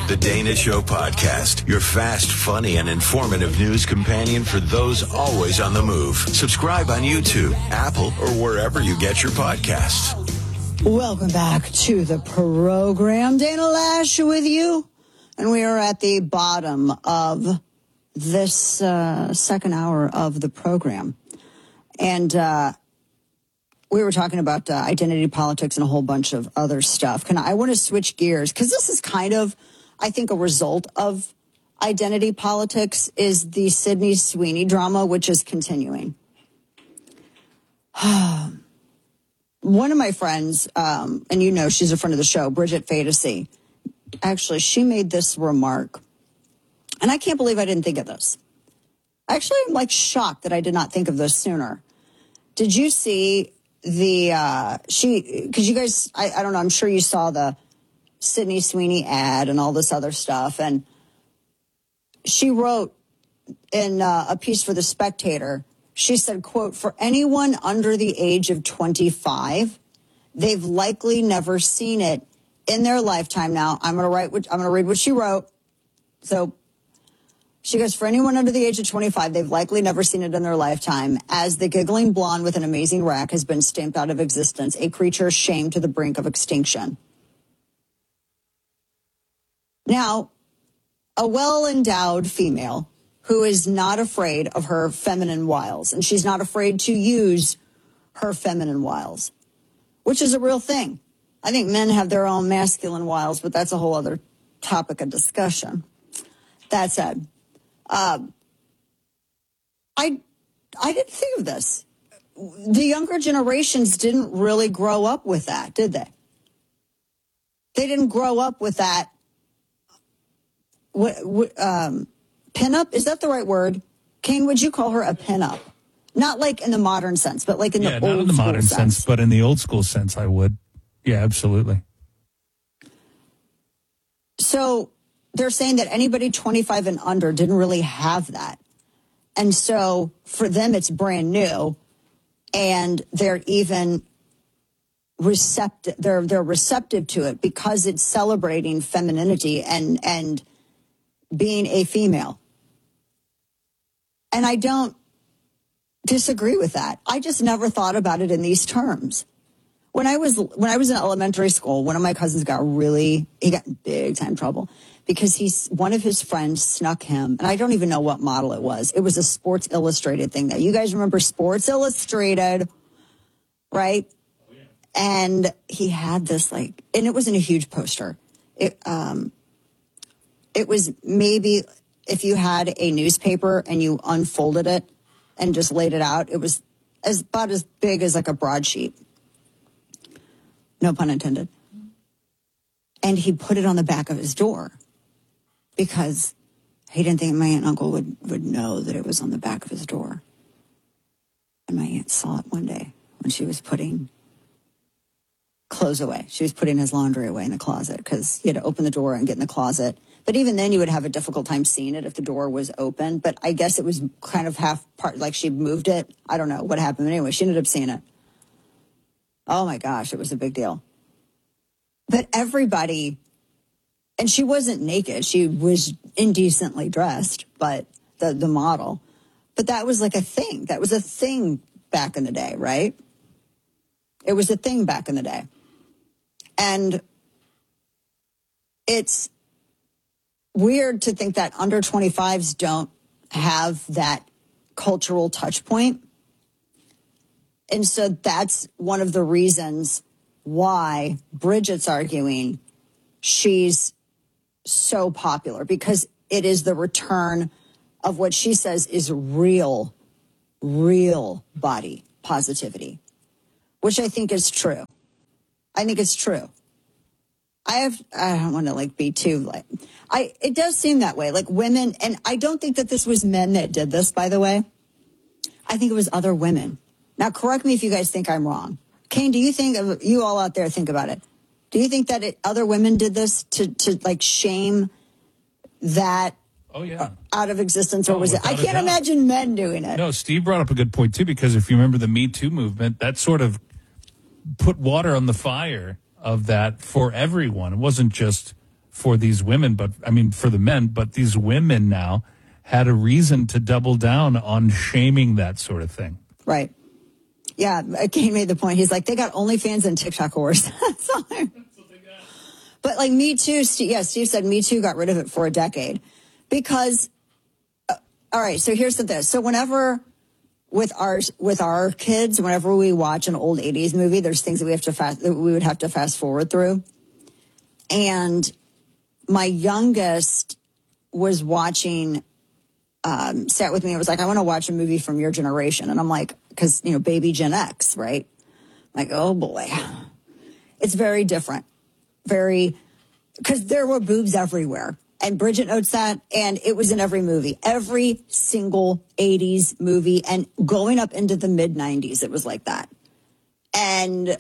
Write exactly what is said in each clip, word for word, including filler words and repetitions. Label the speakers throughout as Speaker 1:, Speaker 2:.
Speaker 1: The Dana Show Podcast, your fast, funny, and informative news companion for those always on the move. Subscribe on YouTube, Apple, or wherever you get your podcasts.
Speaker 2: Welcome back to the program. Dana Lash with you. And we are at the bottom of this uh, second hour of the program. And uh, we were talking about uh, identity politics and a whole bunch of other stuff. Can I, I want to switch gears because this is kind of, I think, a result of identity politics is the Sydney Sweeney drama, which is continuing. One of my friends, um, and you know she's a friend of the show, Bridget Fantasy, actually, she made this remark. And I can't believe I didn't think of this. Actually, I'm like shocked that I did not think of this sooner. Did you see the, uh, she, because you guys, I, I don't know, I'm sure you saw the Sydney Sweeney ad and all this other stuff. And she wrote in uh, a piece for The Spectator, she said, quote, for anyone under the age of twenty-five, they've likely never seen it in their lifetime. Now, I'm going to write what, I'm going to read what she wrote. So she goes, for anyone under the age of twenty-five, they've likely never seen it in their lifetime, as the giggling blonde with an amazing rack has been stamped out of existence, a creature shamed to the brink of extinction. Now, a well-endowed female who is not afraid of her feminine wiles, and she's not afraid to use her feminine wiles, which is a real thing. I think men have their own masculine wiles, but that's a whole other topic of discussion. That said, um, I I didn't think of this. The younger generations didn't really grow up with that, did they? They didn't grow up with that. What, what, um, pinup? Is that the right word? Kane, would you call her a pinup? Not like in the modern sense, but like in
Speaker 3: yeah,
Speaker 2: the old
Speaker 3: not in the modern sense. sense, but in the old school sense, I would. Yeah, absolutely.
Speaker 2: So they're saying that anybody twenty-five and under didn't really have that. And so for them, it's brand new. And they're even receptive. They're, they're receptive to it because it's celebrating femininity and, and being a female. And I don't disagree with that. I just never thought about it in these terms. When I was when I was in elementary school, one of my cousins got really, he got in big time trouble because he's one of his friends snuck him, and I don't even know what model it was. It was a Sports Illustrated thing. That you guys remember Sports Illustrated, right? Oh, yeah. And he had this like, and it wasn't a huge poster. It um, it was maybe if you had a newspaper and you unfolded it and just laid it out, it was as about as big as like a broadsheet. No pun intended. And he put it on the back of his door because he didn't think my aunt and uncle would, would know that it was on the back of his door. And my aunt saw it one day when she was putting clothes away. She was putting his laundry away in the closet because he had to open the door and get in the closet. But even then you would have a difficult time seeing it if the door was open. But I guess it was kind of half part, like she moved it. I don't know what happened. But anyway, she ended up seeing it. Oh, my gosh, it was a big deal. But everybody, and she wasn't naked. She was indecently dressed, but the, the model. But that was like a thing. That was a thing back in the day, right? It was a thing back in the day. And it's weird to think that under twenty-fives don't have that cultural touch point. And so that's one of the reasons why Bridget's arguing she's so popular, because it is the return of what she says is real, real body positivity, which I think is true. I think it's true. I have, I don't want to like be too like, I, it does seem that way. Like women, and I don't think that this was men that did this, by the way. I think it was other women. Now, correct me if you guys think I'm wrong. Kane, do you think, of, you all out there think about it, do you think that it, other women did this to, to like shame that
Speaker 3: oh, yeah.
Speaker 2: out of existence? Or
Speaker 3: oh,
Speaker 2: was it, I can't imagine men doing it.
Speaker 3: No, Steve brought up a good point too, because if you remember the Me Too movement, that sort of put water on the fire of that for everyone. It wasn't just for these women, but I mean, for the men, but these women now had a reason to double down on shaming that sort of thing.
Speaker 2: Right. Yeah. Kane made the point. He's like, they got OnlyFans and TikTok whores. That's all they got. But like Me Too, Steve, yeah, Steve said Me Too got rid of it for a decade because, uh, all right, so here's the thing. So whenever with our, with our kids, whenever we watch an old eighties movie, there's things that we have to fast, that we would have to fast forward through. And my youngest was watching, um, sat with me and was like, I want to watch a movie from your generation. And I'm like, because, you know, baby Gen X, right? I'm like, oh boy, it's very different. Very, because there were boobs everywhere. And Bridget notes that, and it was in every movie, every single eighties movie. And going up into the mid nineties, it was like that. And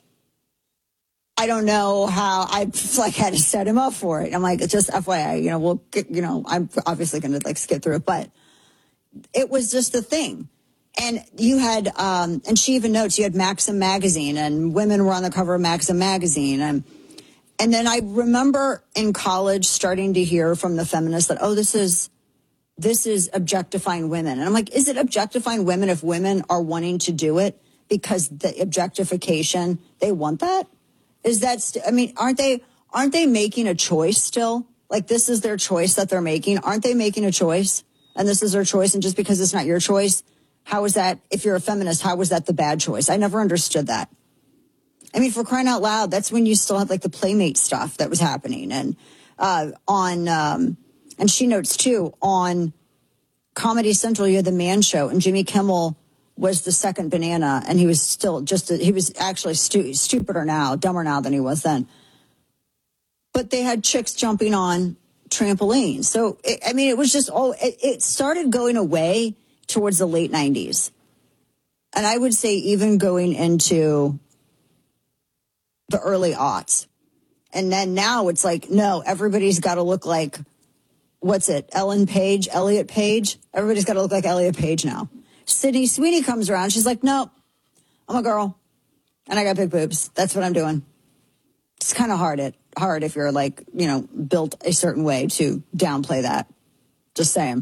Speaker 2: I don't know how I like had to set him up for it. I'm like, it's just F Y I, you know, we'll get, you know, I'm obviously going to like skip through it, but it was just the thing. And you had, um, and she even notes you had Maxim magazine and women were on the cover of Maxim magazine. And, and then I remember in college starting to hear from the feminists that, oh, this is, this is objectifying women. And I'm like, is it objectifying women if women are wanting to do it because the objectification, they want that? Is that, st- I mean, aren't they, aren't they making a choice still? Like this is their choice that they're making. Aren't they making a choice? And this is their choice. And just because it's not your choice, how is that, if you're a feminist, how was that the bad choice? I never understood that. I mean, for crying out loud, that's when you still had like the Playmate stuff that was happening. And uh, on, um, and she notes too, on Comedy Central, you had the Man Show, and Jimmy Kimmel was the second banana, and he was still just, a, he was actually stu- stupider now, dumber now than he was then. But they had chicks jumping on trampolines. So, it, I mean, it was just, oh, it, it started going away towards the late nineties. And I would say even going into the early aughts. And then now it's like, no, everybody's got to look like, what's it, Ellen Page, Elliot Page? Everybody's got to look like Elliot Page now. Sydney Sweeney comes around. She's like, no, I'm a girl and I got big boobs. That's what I'm doing. It's kind of hard, it, hard if you're like, you know, built a certain way to downplay that. Just saying.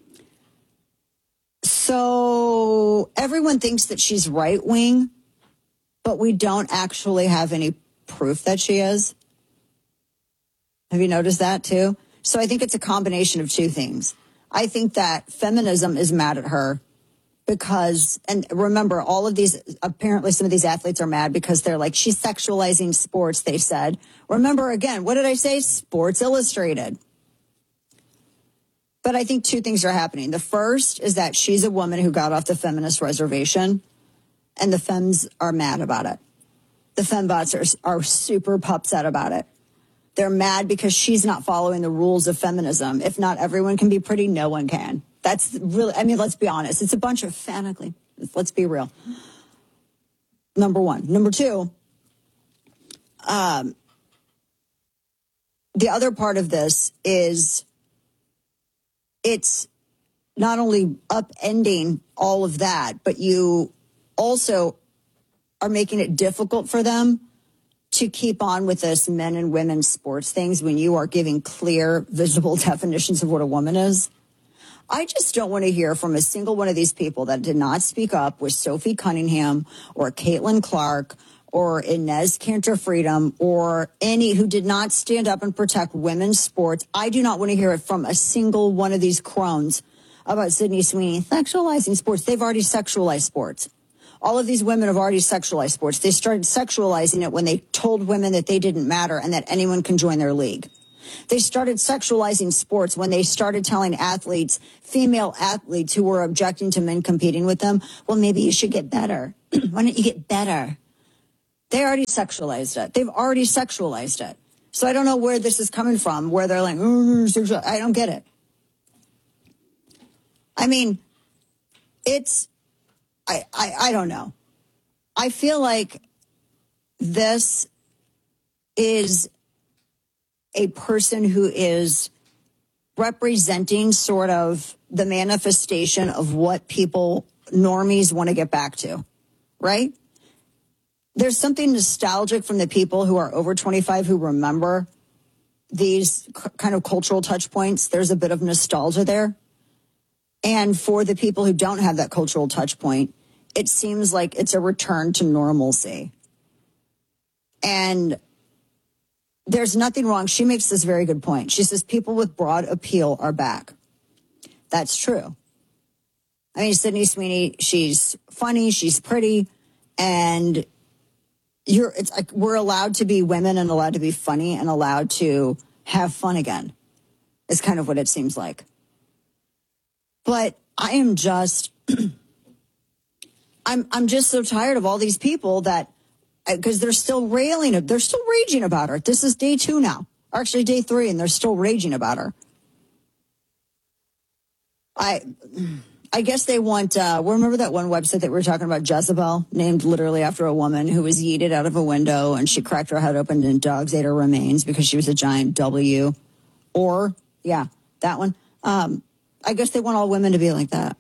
Speaker 2: So everyone thinks that she's right wing, but we don't actually have any proof that she is. Have you noticed that too? So I think it's a combination of two things. I think that feminism is mad at her because, and remember, all of these, apparently some of these athletes are mad because they're like, she's sexualizing sports, they said. Remember, again, what did I say? Sports Illustrated. But I think two things are happening. The first is that she's a woman who got off the feminist reservation, and the femmes are mad about it. The fembots are, are super upset about it. They're mad because she's not following the rules of feminism. If not everyone can be pretty, no one can. That's really, I mean, let's be honest. It's a bunch of fanically. Let's be real. Number one. Number two, um, the other part of this is it's not only upending all of that, but you also are making it difficult for them to keep on with this men and women sports things when you are giving clear, visible definitions of what a woman is. I just don't want to hear from a single one of these people that did not speak up with Sophie Cunningham or Caitlin Clark or Inez Cantor-Freedom or any who did not stand up and protect women's sports. I do not want to hear it from a single one of these crones about Sydney Sweeney sexualizing sports. They've already sexualized sports. All of these women have already sexualized sports. They started sexualizing it when they told women that they didn't matter and that anyone can join their league. They started sexualizing sports when they started telling athletes, female athletes who were objecting to men competing with them, well, maybe you should get better. Why don't you get better? They already sexualized it. They've already sexualized it. So I don't know where this is coming from, where they're like, mm, I don't get it. I mean, it's, I, I, I don't know. I feel like this is a person who is representing sort of the manifestation of what people, normies, want to get back to, right? There's something nostalgic from the people who are over twenty-five who remember these c- kind of cultural touch points, there's a bit of nostalgia there. And for the people who don't have that cultural touch point, it seems like it's a return to normalcy. And there's nothing wrong. She makes this very good point. She says people with broad appeal are back. That's true. I mean, Sydney Sweeney, she's funny, she's pretty, and you're it's like we're allowed to be women and allowed to be funny and allowed to have fun again. Is kind of what it seems like. But I am just I'm I'm just so tired of all these people that because they're still railing, they're still raging about her. This is day two now, or actually day three, and they're still raging about her. I I guess they want, uh, remember that one website that we were talking about, Jezebel, named literally after a woman who was yeeted out of a window and she cracked her head open and dogs ate her remains because she was a giant W. Or, yeah, that one. Um, I guess they want all women to be like that.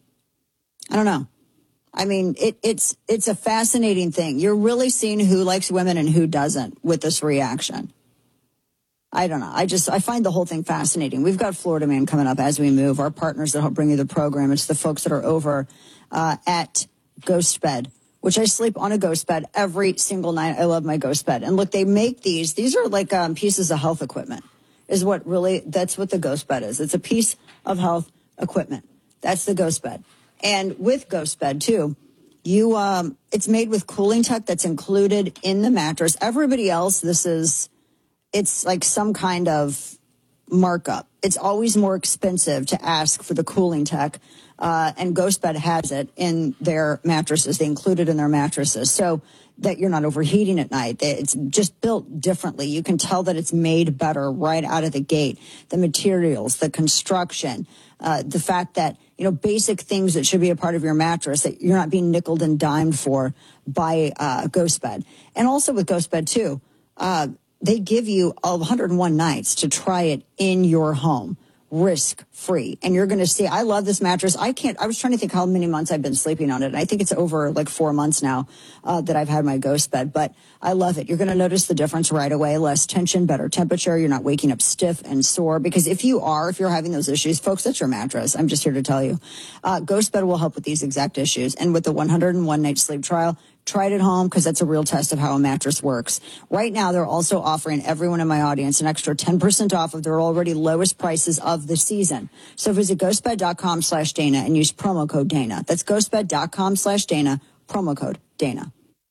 Speaker 2: I don't know. I mean, it, it's it's a fascinating thing. You're really seeing who likes women and who doesn't with this reaction. I don't know. I just, I find the whole thing fascinating. We've got Florida Man coming up as we move. Our partners that help bring you the program. It's the folks that are over uh, at Ghost Bed, which I sleep on a ghost bed every single night. I love my ghost bed. And look, they make these. These are like um, pieces of health equipment is what really, that's what the ghost bed is. It's a piece of health equipment. That's the ghost bed. And with Ghost Bed, too, you, um, it's made with cooling tech that's included in the mattress. Everybody else, this is, it's like some kind of markup. It's always more expensive to ask for the cooling tech. Uh, and Ghost Bed has it in their mattresses. They include it in their mattresses so that you're not overheating at night. It's just built differently. You can tell that it's made better right out of the gate. The materials, the construction, uh, the fact that, you know, basic things that should be a part of your mattress that you're not being nickeled and dimed for by uh, Ghost Bed. And also with Ghost Bed, too, uh, they give you one hundred one nights to try it in your home, risk-free. And you're going to see, I love this mattress. I can't, I was trying to think how many months I've been sleeping on it. And I think it's over like four months now uh, that I've had my Ghost Bed. But I love it. You're going to notice the difference right away. Less tension, better temperature. You're not waking up stiff and sore. Because if you are, if you're having those issues, folks, that's your mattress. I'm just here to tell you. Uh, Ghost Bed will help with these exact issues. And with the one hundred one night sleep trial, try it at home because that's a real test of how a mattress works. Right now, they're also offering everyone in my audience an extra ten percent off of their already lowest prices of the season. So visit ghostbed.com slash Dana and use promo code Dana. That's ghostbed.com slash Dana, promo code Dana.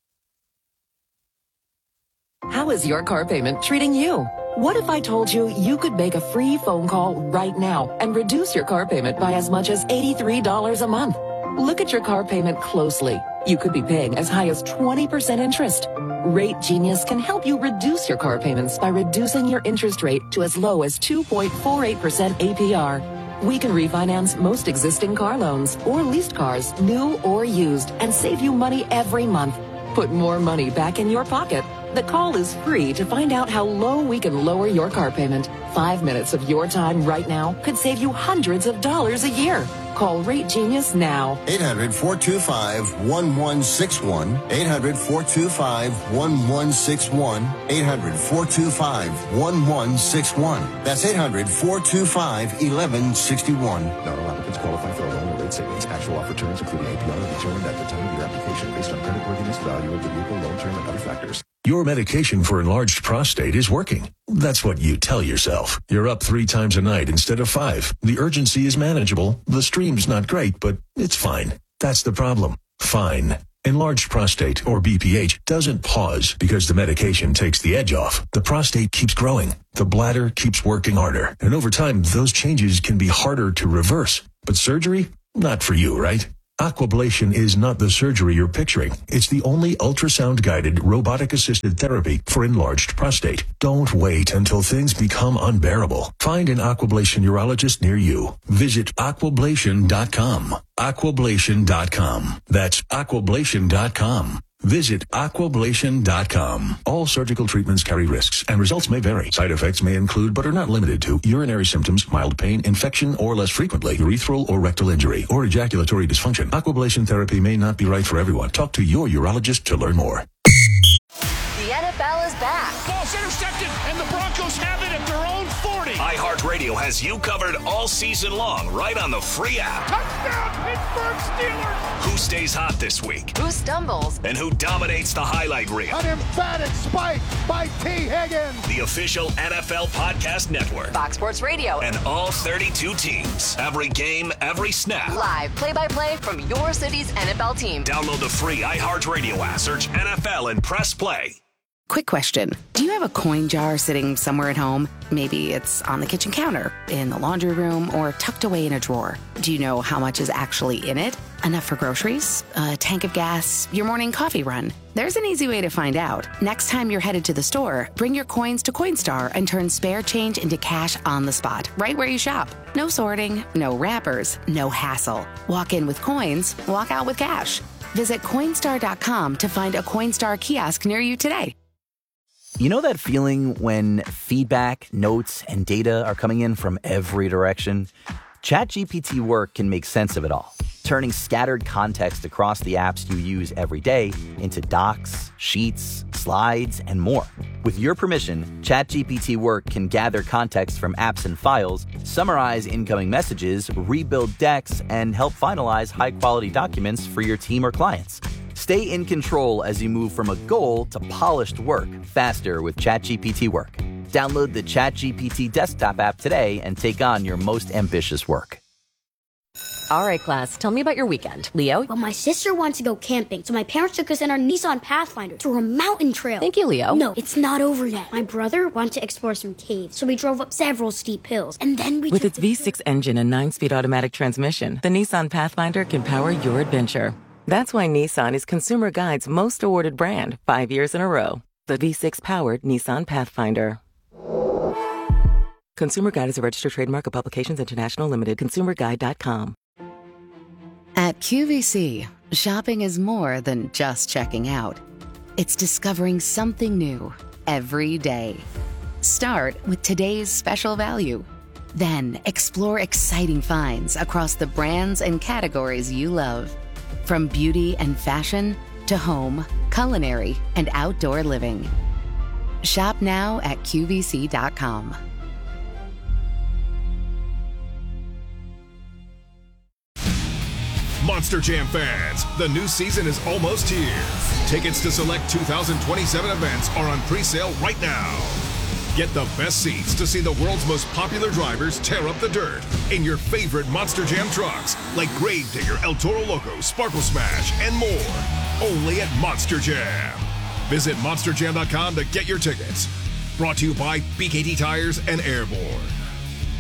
Speaker 4: How is your car payment treating you? What if I told you you could make a free phone call right now and reduce your car payment by as much as eighty-three dollars a month? Look at your car payment closely. You could be paying as high as twenty percent interest. Rate Genius can help you reduce your car payments by reducing your interest rate to as low as two point four eight percent A P R. We can refinance most existing car loans or leased cars, new or used, and save you money every month. Put more money back in your pocket. The call is free to find out how low we can lower your car payment. Five minutes of your time right now could save you hundreds of dollars a year. Call Rate Genius now.
Speaker 5: eight hundred, four two five, one one six one. eight hundred, four two five, one one six one. eight hundred, four two five, one one six one. That's eight hundred, four two five, one one six one.
Speaker 6: Not all applicants qualify for a loan or rate savings. Actual offer terms, including A P R, are determined at the time of your application based on creditworthiness, value of the vehicle, loan term, and other factors.
Speaker 1: Your medication for enlarged prostate is working. That's what you tell yourself. You're up three times a night instead of five. The urgency is manageable. The stream's not great, but it's fine. That's the problem. Fine. Enlarged prostate, or B P H, doesn't pause because the medication takes the edge off. The prostate keeps growing. The bladder keeps working harder. And over time, those changes can be harder to reverse. But surgery? Not for you, right? Aquablation is not the surgery you're picturing. It's the only ultrasound-guided, robotic-assisted therapy for enlarged prostate. Don't wait until things become unbearable. Find an Aquablation urologist near you. Visit aquablation dot com. aquablation dot com. That's aquablation dot com. Visit aquablation dot com. All surgical treatments carry risks, and results may vary. Side effects may include, but are not limited to, urinary symptoms, mild pain, infection, or less frequently, urethral or rectal injury, or ejaculatory dysfunction. Aquablation therapy may not be right for everyone. Talk to your urologist to learn more.
Speaker 7: The N F L is back.
Speaker 8: Ball's intercepted, and the Broncos have it at their
Speaker 7: iHeartRadio has you covered all season long right on the free app.
Speaker 8: Touchdown, Pittsburgh Steelers!
Speaker 7: Who stays hot this week?
Speaker 9: Who stumbles?
Speaker 7: And who dominates the highlight reel?
Speaker 8: An emphatic spike by T. Higgins.
Speaker 7: The official N F L Podcast Network.
Speaker 9: Fox Sports Radio.
Speaker 7: And all thirty-two teams. Every game, every snap.
Speaker 9: Live play-by-play from your city's N F L team.
Speaker 7: Download the free iHeartRadio app. Search N F L and press play.
Speaker 10: Quick question. Do you have a coin jar sitting somewhere at home? Maybe it's on the kitchen counter, in the laundry room, or tucked away in a drawer. Do you know how much is actually in it? Enough for groceries, a tank of gas, your morning coffee run? There's an easy way to find out. Next time you're headed to the store, bring your coins to Coinstar and turn spare change into cash on the spot, right where you shop. No sorting, no wrappers, no hassle. Walk in with coins, walk out with cash. Visit Coinstar dot com to find a Coinstar kiosk near you today.
Speaker 11: You know that feeling when feedback, notes, and data are coming in from every direction? ChatGPT Work can make sense of it all, turning scattered context across the apps you use every day into docs, sheets, slides, and more. With your permission, ChatGPT Work can gather context from apps and files, summarize incoming messages, rebuild decks, and help finalize high-quality documents for your team or clients. Stay in control as you move from a goal to polished work faster with ChatGPT Work. Download the ChatGPT desktop app today and take on your most ambitious work.
Speaker 12: All right, class, tell me about your weekend. Leo?
Speaker 13: Well, my sister wants to go camping, so my parents took us in our Nissan Pathfinder through a mountain trail.
Speaker 12: Thank you, Leo.
Speaker 13: No, it's not over yet. My brother wanted to explore some caves, so we drove up several steep hills, and then we
Speaker 14: With its V six engine and nine-speed automatic transmission, the Nissan Pathfinder can power your adventure. That's why Nissan is Consumer Guide's most awarded brand five years in a row. The V six-powered Nissan Pathfinder. Consumer Guide is a registered trademark of Publications International Limited. consumer guide dot com.
Speaker 10: At Q V C, shopping is more than just checking out. It's discovering something new every day. Start with today's special value. Then explore exciting finds across the brands and categories you love. From beauty and fashion to home, culinary, and outdoor living. Shop now at Q V C dot com.
Speaker 15: Monster Jam fans, the new season is almost here. Tickets to select two thousand twenty-seven events are on pre-sale right now. Get the best seats to see the world's most popular drivers tear up the dirt in your favorite Monster Jam trucks, like Gravedigger, El Toro Loco, Sparkle Smash, and more. Only at Monster Jam. Visit monster jam dot com to get your tickets. Brought to you by B K T Tires and Airborne.